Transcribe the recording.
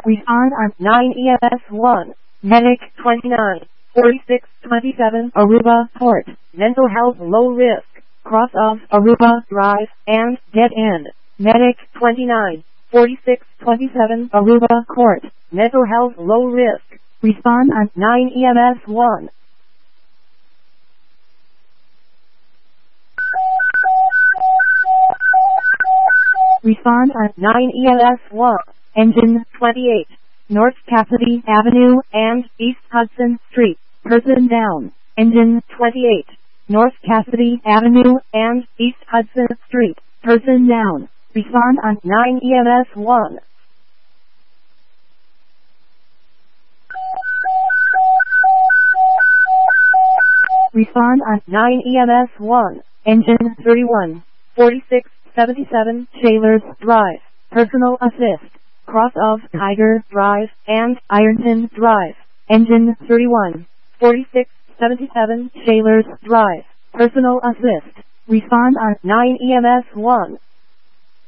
Respond on 9 EMS 1. Medic 29, 46, 27. Aruba Port. Mental health low risk. Cross of Aruba drive and dead end. Medic 29, 46, 27. Aruba Court. Mental health low risk. Respond on 9 EMS 1. Respond on 9 EMS 1. Engine 28, North Cassidy Avenue and East Hudson Street. Person down. Engine 28, North Cassidy Avenue and East Hudson Street. Person down. Respond on 9 EMS 1. Respond on 9 EMS 1. Engine 31, 46, 77. Sailors Drive. Personal Assist. Cross of Tiger Drive and Ironton Drive. Engine 31, 46, 77. Sailors Drive. Personal Assist. Respond on 9 EMS 1.